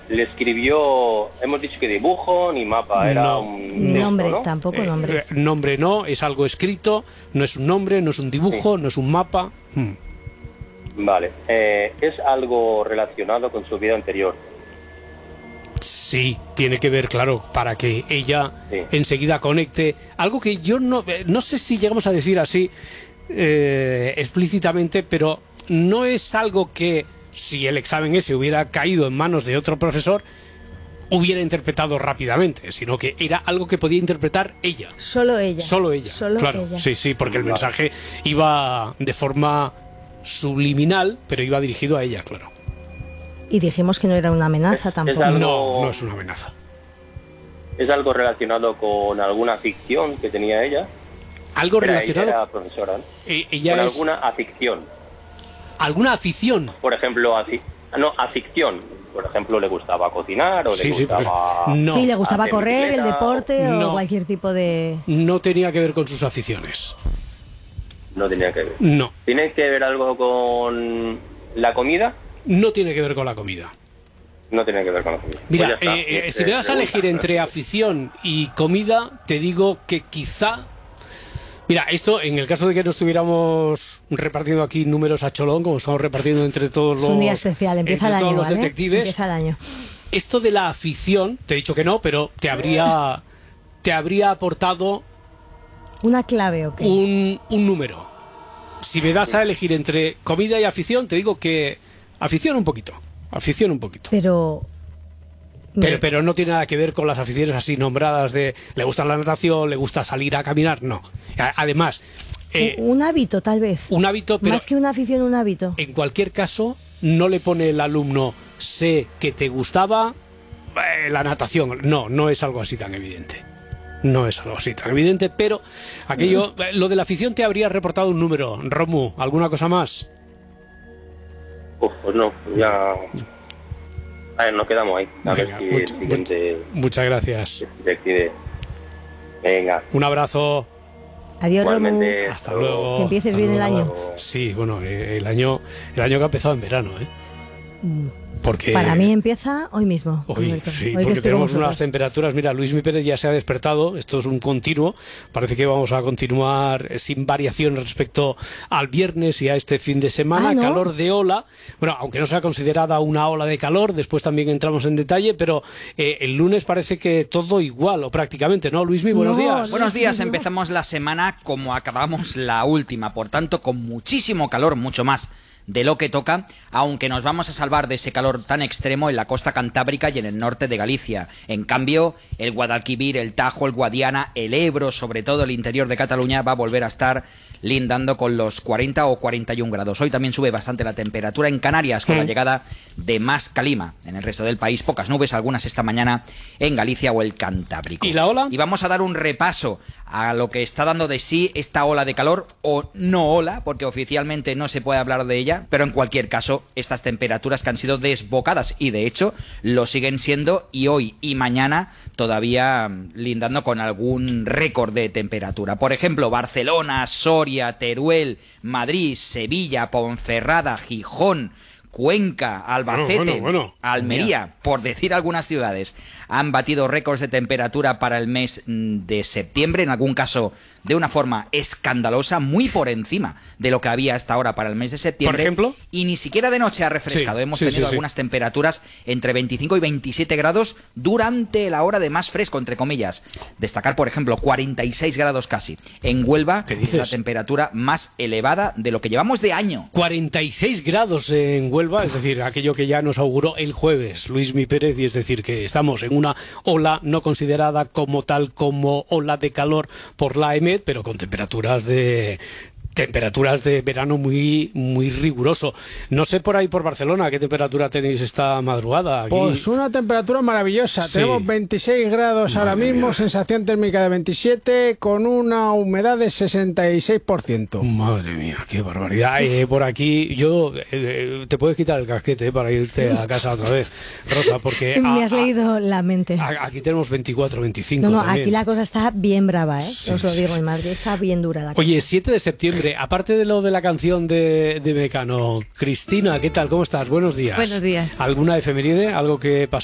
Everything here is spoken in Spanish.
le escribió, hemos dicho que dibujo ni mapa, era No. un Ni nombre, texto, ¿no? tampoco nombre. Nombre no, es algo escrito, no es un nombre, no es un dibujo, no es un mapa. Vale, es algo relacionado con su vida anterior. Sí, tiene que ver, claro, para que ella Sí. enseguida conecte. Algo que yo no sé si llegamos a decir así explícitamente, pero no es algo que, si el examen ese hubiera caído en manos de otro profesor, hubiera interpretado rápidamente, sino que era algo que podía interpretar ella. Solo ella. Solo ella. Solo claro, ella. sí, porque el mensaje iba de forma subliminal, pero iba dirigido a ella, claro. Y dijimos que no era una amenaza tampoco. algo- No es una amenaza. ¿Es algo relacionado con alguna ficción que tenía ella? Algo Era relacionado. ella, era profesora, ¿no? Ella Con es alguna afición. alguna afición. Por ejemplo, afición. Por ejemplo, le gustaba cocinar o Sí, le sí, gustaba... no. Sí, le gustaba hacer correr, el bicicleta, deporte No. o cualquier tipo de... No tenía que ver con sus aficiones. No tenía que ver. No. ¿Tiene que ver algo con la comida? No tiene que ver con la comida. No tiene que ver con la comida. Mira, Pues ya está. si me das a elegir entre afición y comida, te digo que quizá... Mira, esto en el caso de que no estuviéramos repartiendo aquí números a cholón, como estamos repartiendo entre todos Es los... un día especial, empieza el entre año, todos los ¿vale? detectives. Empieza el año. Esto de la afición, te he dicho que no, pero te habría aportado ¿Una clave o qué? un número. Si me das a elegir entre comida y afición, te digo que afición un poquito. Afición un poquito. Pero Pero no tiene nada que ver con las aficiones así nombradas de le gusta la natación, le gusta salir a caminar, no. Además, un hábito tal vez. un hábito, pero Más que una afición, un hábito. en cualquier caso no le pone el alumno sé que te gustaba la natación. No es algo así tan evidente. No es algo así tan evidente, pero aquello, lo de la afición te habría reportado un número. Romu, ¿alguna cosa más? Pues no, ya... A ver, nos quedamos ahí. A Venga, ver si el siguiente muchas gracias. decide. Venga. Un abrazo. Adiós, Romu. Igualmente. Hasta luego. Que empieces Hasta bien el luego. año. Sí, bueno, el año que ha empezado en verano, ¿eh? Porque Para mí empieza hoy mismo. hoy, Alberto. sí, Hoy que porque estoy tenemos con unas vosotros. temperaturas. Mira, Luismi Pérez ya se ha despertado. Esto es un continuo. Parece que vamos a continuar sin variación respecto al viernes y a este fin de semana. ¿No? Calor de ola. Bueno, aunque no sea considerada una ola de calor, después también entramos en detalle, pero el lunes parece que todo igual o prácticamente, ¿no? Luismi, buenos No, días. Buenos días, no. empezamos la semana como acabamos la última, por tanto con muchísimo calor, mucho más de lo que toca, aunque nos vamos a salvar de ese calor tan extremo en la costa cantábrica y en el norte de Galicia. En cambio, el Guadalquivir, el Tajo, el Guadiana, el Ebro, sobre todo el interior de Cataluña, va a volver a estar lindando con los 40 o 41 grados. Hoy también sube bastante la temperatura en Canarias con la llegada de más calima. En el resto del país, pocas nubes, algunas esta mañana en Galicia o el Cantábrico. ¿Y la ola? Y vamos a dar un repaso a lo que está dando de sí esta ola de calor, o no ola, porque oficialmente no se puede hablar de ella, pero en cualquier caso, estas temperaturas que han sido desbocadas, y de hecho lo siguen siendo, y hoy y mañana todavía lindando con algún récord de temperatura. Por ejemplo, Barcelona, Soria, Teruel, Madrid, Sevilla, Ponferrada, Gijón, Cuenca, Albacete, Bueno. Almería, por decir algunas ciudades, han batido récords de temperatura para el mes de septiembre, en algún caso de una forma escandalosa, muy por encima de lo que había hasta ahora para el mes de septiembre. ¿Por ejemplo? Y ni siquiera de noche ha refrescado. Sí, Hemos sí, tenido sí, sí. algunas temperaturas entre 25 y 27 grados durante la hora de más fresco, entre comillas. Destacar, por ejemplo, 46 grados casi. En Huelva, ¿Qué es dices? la temperatura más elevada de lo que llevamos de año. 46 grados en Huelva, es decir, aquello que ya nos auguró el jueves Luismi Pérez, y es decir, que estamos en una ola no considerada como tal como ola de calor por la EMET, pero con temperaturas de verano muy muy riguroso. No sé por ahí por Barcelona qué temperatura tenéis esta madrugada. Aquí... Pues una temperatura maravillosa. Sí. Tenemos 26 grados ahora mismo, sensación térmica de 27, con una humedad de 66%. Madre mía, qué barbaridad. Por aquí, yo te puedes quitar el casquete para irte a casa otra vez, Rosa, porque Me has leído la mente. aquí tenemos 24, 25 No, también. aquí la cosa está bien brava, ¿eh? Sí, Os lo sí, digo, sí. en Madrid está bien dura la cosa. Oye, 7 de septiembre, aparte de lo de la canción de Mecano, Cristina, ¿qué tal? ¿Cómo estás? Buenos días. Buenos días. ¿Alguna efeméride? ¿Algo que pasó